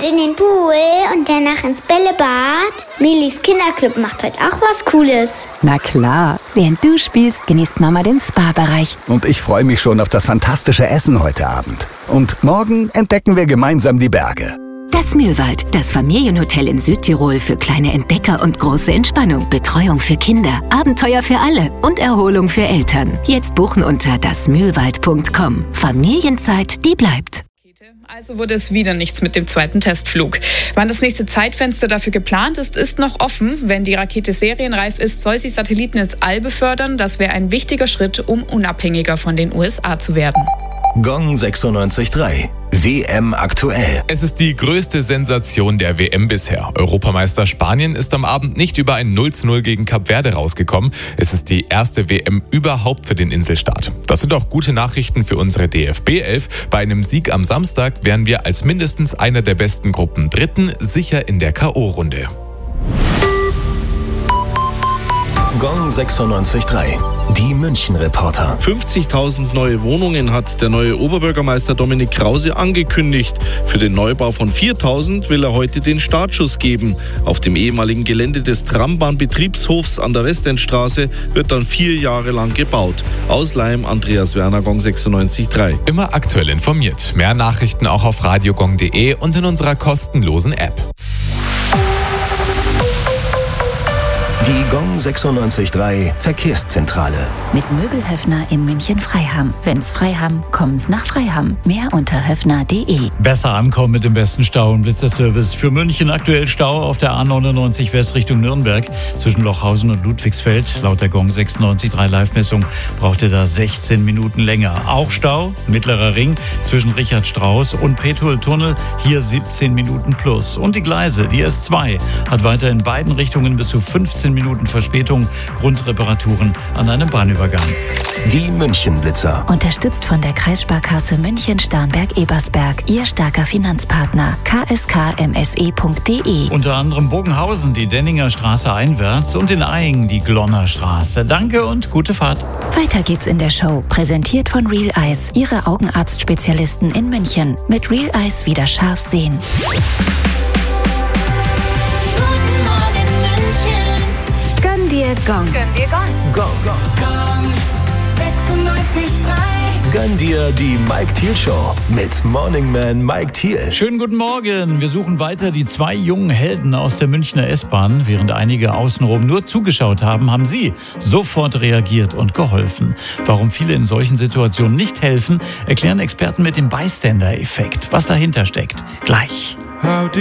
Und in den Pool und danach ins Bällebad. Milis Kinderclub macht heute auch was Cooles. Na klar, während du spielst, genießt Mama den Spa-Bereich. Und ich freue mich schon auf das fantastische Essen heute Abend. Und morgen entdecken wir gemeinsam die Berge. Das Mühlwald, das Familienhotel in Südtirol für kleine Entdecker und große Entspannung. Betreuung für Kinder, Abenteuer für alle und Erholung für Eltern. Jetzt buchen unter dasmühlwald.com. Familienzeit, die bleibt. Also wurde es wieder nichts mit dem zweiten Testflug. Wann das nächste Zeitfenster dafür geplant ist, ist noch offen. Wenn die Rakete serienreif ist, soll sie Satelliten ins All befördern. Das wäre ein wichtiger Schritt, um unabhängiger von den USA zu werden. Gong 96.3. WM aktuell. Es ist die größte Sensation der WM bisher. Europameister Spanien ist am Abend nicht über ein 0:0 gegen Kap Verde rausgekommen. Es ist die erste WM überhaupt für den Inselstaat. Das sind auch gute Nachrichten für unsere DFB-11. Bei einem Sieg am Samstag wären wir als mindestens einer der besten Gruppen Dritten sicher in der K.O.-Runde. Gong 96.3. Die München-Reporter. 50.000 neue Wohnungen hat der neue Oberbürgermeister Dominik Krause angekündigt. Für den Neubau von 4.000 will er heute den Startschuss geben. Auf dem ehemaligen Gelände des Trambahnbetriebshofs an der Westendstraße wird dann 4 Jahre lang gebaut. Aus Leim, Andreas Werner, Gong 96.3. Immer aktuell informiert. Mehr Nachrichten auch auf radiogong.de und in unserer kostenlosen App. Die Gong 96.3 Verkehrszentrale. Mit Möbelhöfner in München-Freiham. Wenn's Freiham, kommen's nach Freiham. Mehr unter höfner.de. Besser ankommen mit dem besten Stau- und Blitzerservice. Für München aktuell Stau auf der A99 West Richtung Nürnberg zwischen Lochhausen und Ludwigsfeld. Laut der Gong 96.3 Live-Messung braucht ihr da 16 Minuten länger. Auch Stau, Mittlerer Ring zwischen Richard Strauss und Petuel-Tunnel. Hier 17 Minuten plus. Und die Gleise, die S2, hat weiter in beiden Richtungen bis zu 15 Minuten Verspätung. Grundreparaturen an einem Bahnübergang. Die München-Blitzer. Unterstützt von der Kreissparkasse München-Starnberg-Ebersberg. Ihr starker Finanzpartner. kskmse.de. Unter anderem Bogenhausen, die Denninger Straße einwärts und in Aingen die Glonner Straße. Danke und gute Fahrt. Weiter geht's in der Show. Präsentiert von Real Eyes. Ihre Augenarztspezialisten in München. Mit Real Eyes wieder scharf sehen. Gönn dir Gong. Gönn dir Gong. Gong. Gong 96.3. Gönn dir die Mike Thiel Show mit Morning Man Mike Thiel. Schönen guten Morgen. Wir suchen weiter die 2 jungen Helden aus der Münchner S-Bahn. Während einige außenrum nur zugeschaut haben, haben sie sofort reagiert und geholfen. Warum viele in solchen Situationen nicht helfen, erklären Experten mit dem Bystander-Effekt. Was dahinter steckt, gleich.